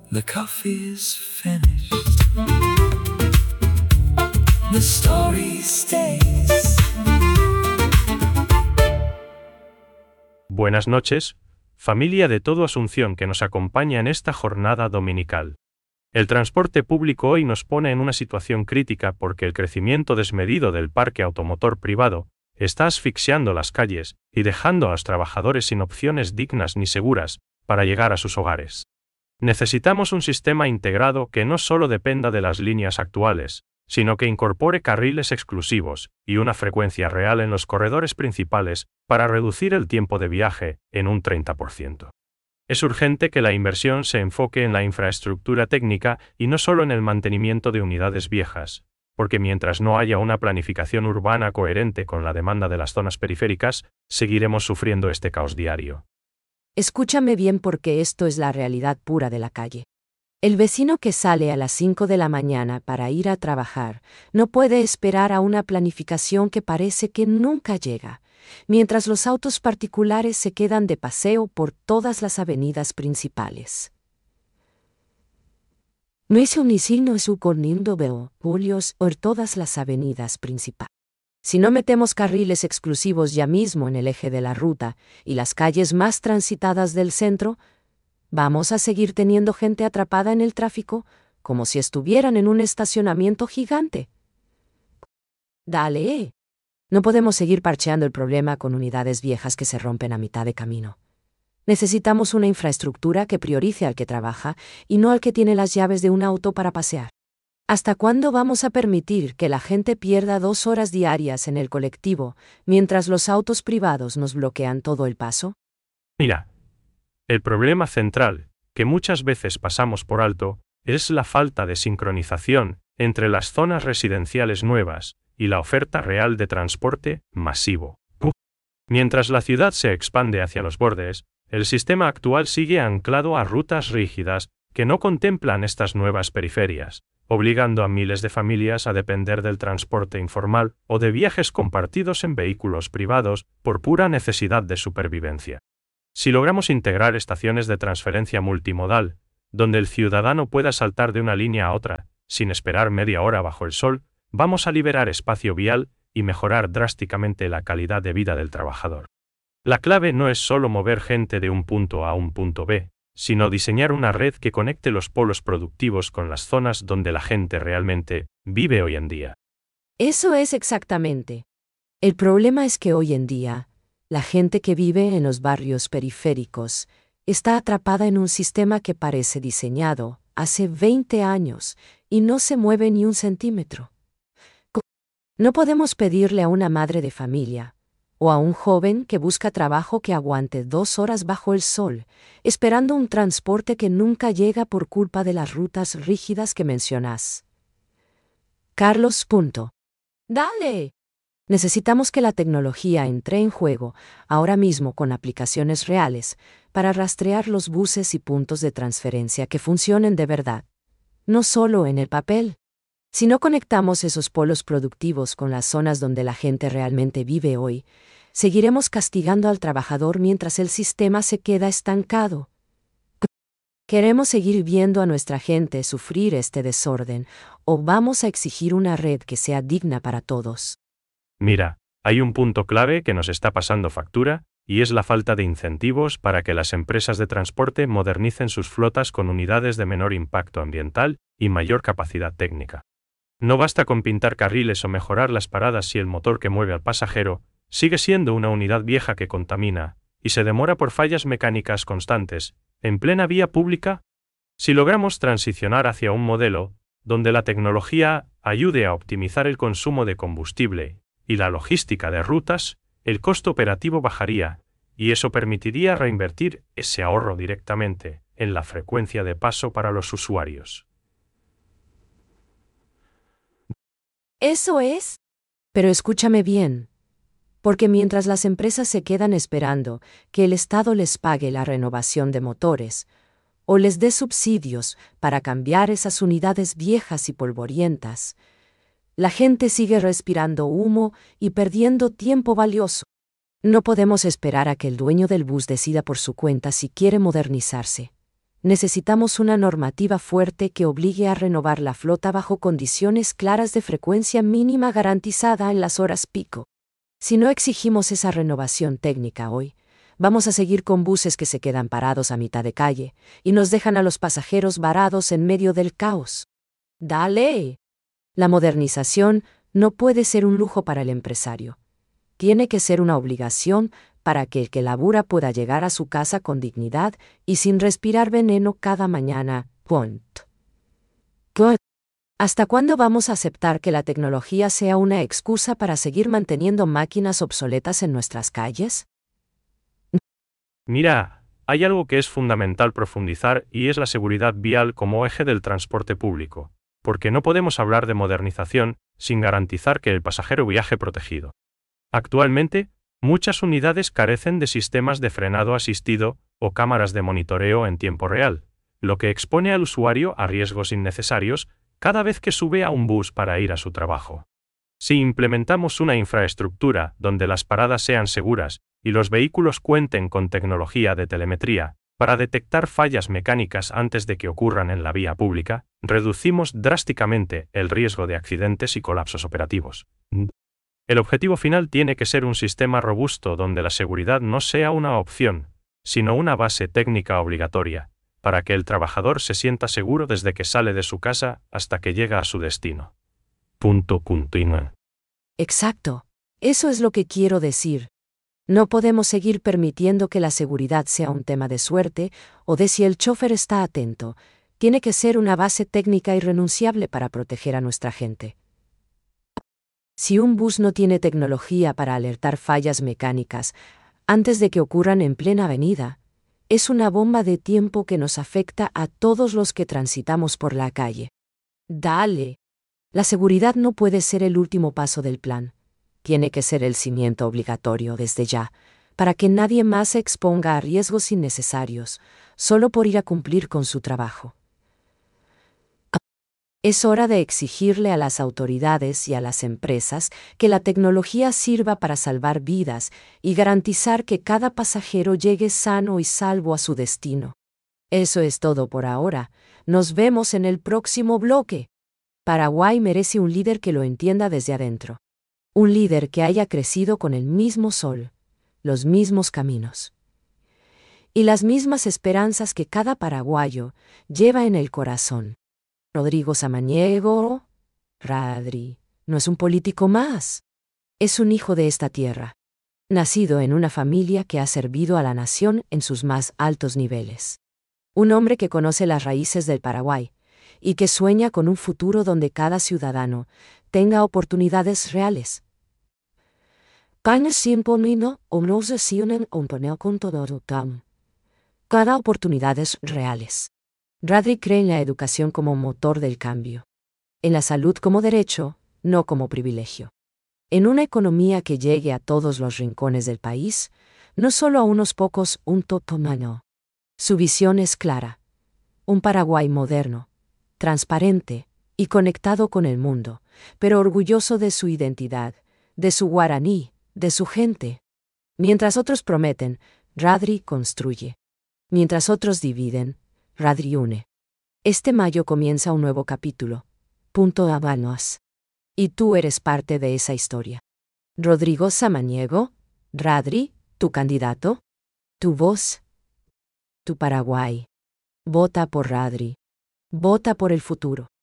The coffee is finished. The story stays. Buenas noches, familia de todo Asunción que nos acompaña en esta jornada dominical. El transporte público hoy nos pone en una situación crítica porque el crecimiento desmedido del parque automotor privado está asfixiando las calles y dejando a los trabajadores sin opciones dignas ni seguras para llegar a sus hogares. Necesitamos un sistema integrado que no solo dependa de las líneas actuales, sino que incorpore carriles exclusivos y una frecuencia real en los corredores principales para reducir el tiempo de viaje en un 30%. Es urgente que la inversión se enfoque en la infraestructura técnica y no solo en el mantenimiento de unidades viejas, porque mientras no haya una planificación urbana coherente con la demanda de las zonas periféricas, seguiremos sufriendo este caos diario. Escúchame bien porque esto es la realidad pura de la calle. El vecino que sale a las 5 de la mañana para ir a trabajar no puede esperar a una planificación que parece que nunca llega, mientras los autos particulares se quedan de paseo por todas las avenidas principales. No es un signo su corriendo veo, Julios, por todas las avenidas principales. Si no metemos carriles exclusivos ya mismo en el eje de la ruta y las calles más transitadas del centro, vamos a seguir teniendo gente atrapada en el tráfico como si estuvieran en un estacionamiento gigante. Dale. No podemos seguir parcheando el problema con unidades viejas que se rompen a mitad de camino. Necesitamos una infraestructura que priorice al que trabaja y no al que tiene las llaves de un auto para pasear. ¿Hasta cuándo vamos a permitir que la gente pierda 2 horas diarias en el colectivo mientras los autos privados nos bloquean todo el paso? Mira, el problema central, que muchas veces pasamos por alto, es la falta de sincronización entre las zonas residenciales nuevas y la oferta real de transporte masivo. Mientras la ciudad se expande hacia los bordes, el sistema actual sigue anclado a rutas rígidas que no contemplan estas nuevas periferias, obligando a miles de familias a depender del transporte informal o de viajes compartidos en vehículos privados por pura necesidad de supervivencia. Si logramos integrar estaciones de transferencia multimodal, donde el ciudadano pueda saltar de una línea a otra, sin esperar media hora bajo el sol, vamos a liberar espacio vial y mejorar drásticamente la calidad de vida del trabajador. La clave no es solo mover gente de un punto A a un punto B, sino diseñar una red que conecte los polos productivos con las zonas donde la gente realmente vive hoy en día. Eso es exactamente. El problema es que hoy en día, la gente que vive en los barrios periféricos está atrapada en un sistema que parece diseñado hace 20 años y no se mueve ni un centímetro. No podemos pedirle a una madre de familia o a un joven que busca trabajo que aguante 2 horas bajo el sol, esperando un transporte que nunca llega por culpa de las rutas rígidas que mencionas. Carlos. Dale. Necesitamos que la tecnología entre en juego, ahora mismo con aplicaciones reales, para rastrear los buses y puntos de transferencia que funcionen de verdad. No solo en el papel. Si no conectamos esos polos productivos con las zonas donde la gente realmente vive hoy, seguiremos castigando al trabajador mientras el sistema se queda estancado. ¿Queremos seguir viendo a nuestra gente sufrir este desorden o vamos a exigir una red que sea digna para todos? Mira, hay un punto clave que nos está pasando factura, y es la falta de incentivos para que las empresas de transporte modernicen sus flotas con unidades de menor impacto ambiental y mayor capacidad técnica. No basta con pintar carriles o mejorar las paradas si el motor que mueve al pasajero sigue siendo una unidad vieja que contamina y se demora por fallas mecánicas constantes, en plena vía pública. Si logramos transicionar hacia un modelo donde la tecnología ayude a optimizar el consumo de combustible y la logística de rutas, el costo operativo bajaría, y eso permitiría reinvertir ese ahorro directamente en la frecuencia de paso para los usuarios. Eso es. Pero escúchame bien. Porque mientras las empresas se quedan esperando que el Estado les pague la renovación de motores, o les dé subsidios para cambiar esas unidades viejas y polvorientas, la gente sigue respirando humo y perdiendo tiempo valioso. No podemos esperar a que el dueño del bus decida por su cuenta si quiere modernizarse. Necesitamos una normativa fuerte que obligue a renovar la flota bajo condiciones claras de frecuencia mínima garantizada en las horas pico. Si no exigimos esa renovación técnica hoy, vamos a seguir con buses que se quedan parados a mitad de calle y nos dejan a los pasajeros varados en medio del caos. ¡Dale! La modernización no puede ser un lujo para el empresario. Tiene que ser una obligación para que el que labura pueda llegar a su casa con dignidad y sin respirar veneno cada mañana. ¿Hasta cuándo vamos a aceptar que la tecnología sea una excusa para seguir manteniendo máquinas obsoletas en nuestras calles? Mira, hay algo que es fundamental profundizar y es la seguridad vial como eje del transporte público, porque no podemos hablar de modernización sin garantizar que el pasajero viaje protegido. Actualmente, muchas unidades carecen de sistemas de frenado asistido o cámaras de monitoreo en tiempo real, lo que expone al usuario a riesgos innecesarios cada vez que sube a un bus para ir a su trabajo. Si implementamos una infraestructura donde las paradas sean seguras y los vehículos cuenten con tecnología de telemetría para detectar fallas mecánicas antes de que ocurran en la vía pública, reducimos drásticamente el riesgo de accidentes y colapsos operativos. El objetivo final tiene que ser un sistema robusto donde la seguridad no sea una opción, sino una base técnica obligatoria, para que el trabajador se sienta seguro desde que sale de su casa hasta que llega a su destino. Exacto. Eso es lo que quiero decir. No podemos seguir permitiendo que la seguridad sea un tema de suerte o de si el chofer está atento. Tiene que ser una base técnica irrenunciable para proteger a nuestra gente. Si un bus no tiene tecnología para alertar fallas mecánicas antes de que ocurran en plena avenida, es una bomba de tiempo que nos afecta a todos los que transitamos por la calle. ¡Dale! La seguridad no puede ser el último paso del plan. Tiene que ser el cimiento obligatorio desde ya, para que nadie más se exponga a riesgos innecesarios, solo por ir a cumplir con su trabajo. Es hora de exigirle a las autoridades y a las empresas que la tecnología sirva para salvar vidas y garantizar que cada pasajero llegue sano y salvo a su destino. Eso es todo por ahora. Nos vemos en el próximo bloque. Paraguay merece un líder que lo entienda desde adentro. Un líder que haya crecido con el mismo sol, los mismos caminos y las mismas esperanzas que cada paraguayo lleva en el corazón. Rodrigo Samaniego, Radri, no es un político más. Es un hijo de esta tierra, nacido en una familia que ha servido a la nación en sus más altos niveles. Un hombre que conoce las raíces del Paraguay y que sueña con un futuro donde cada ciudadano tenga oportunidades reales. Cada oportunidades reales. Radri cree en la educación como motor del cambio. En la salud como derecho, no como privilegio. En una economía que llegue a todos los rincones del país, no solo a unos pocos, un totomano. Su visión es clara. Un Paraguay moderno, transparente y conectado con el mundo, pero orgulloso de su identidad, de su guaraní, de su gente. Mientras otros prometen, Radri construye. Mientras otros dividen, Radri une. Este mayo comienza un nuevo capítulo. Habanos. Y tú eres parte de esa historia. Rodrigo Samaniego, Radri, tu candidato, tu voz, tu Paraguay. Vota por Radri. Vota por el futuro.